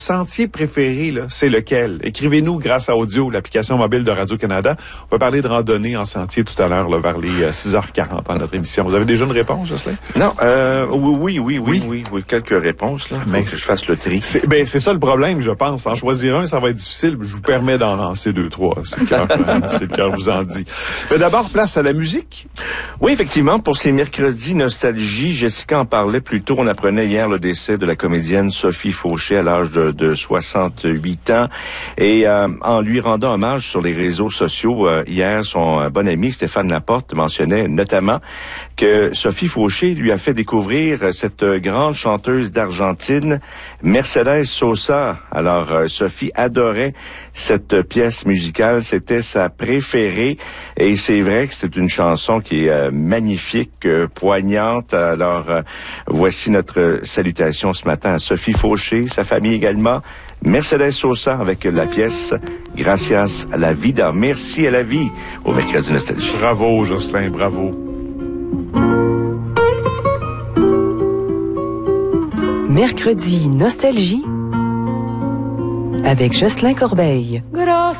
sentier préféré, là, c'est lequel? Écrivez-nous grâce à Audio, l'application mobile de Radio-Canada. On va parler de randonnée en sentier tout à l'heure, là, vers les 6h40 dans notre émission. Vous avez déjà une réponse, Jocelyn? Non, oui, quelques réponses, là. Mais que je fasse le tri. C'est ça le problème, je pense. En choisir un, ça va être difficile. Je vous permets d'en lancer 2, 3. C'est le cœur vous en dit. Mais d'abord, place à la musique. Oui, effectivement, pour ces mercredis nostalgie, Jessica en parlait plus tôt. On apprenait hier le décès de la comédienne Sophie Fauché à l'âge de 68 ans. Et en lui rendant hommage sur les réseaux sociaux, hier, son bon ami Stéphane Laporte mentionnait notamment que Sophie Fauché lui a fait découvrir cette grande chanteuse d'Argentine, Mercedes Sosa. Alors, Sophie adorait cette pièce musicale, c'était sa préférée. Et c'est vrai que c'est une chanson qui est magnifique, poignante. Alors, voici notre salutation ce matin à Sophie Fauché, sa famille également. Mercedes Sosa avec la pièce Gracias a la vida. Merci à la vie au Mercredi Nostalgie. Bravo, Jocelyn, bravo. Mercredi Nostalgie avec Jocelyn Corbeil.